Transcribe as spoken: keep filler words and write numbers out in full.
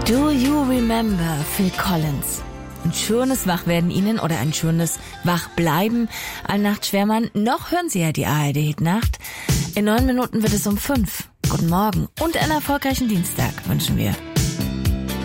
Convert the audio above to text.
Do you remember Phil Collins? Ein schönes Wachwerden Ihnen oder ein schönes Wachbleiben Allnacht Schwermann. Noch hören Sie ja die A R D-Hitnacht. In neun Minuten wird es um fünf. Guten Morgen und einen erfolgreichen Dienstag wünschen wir.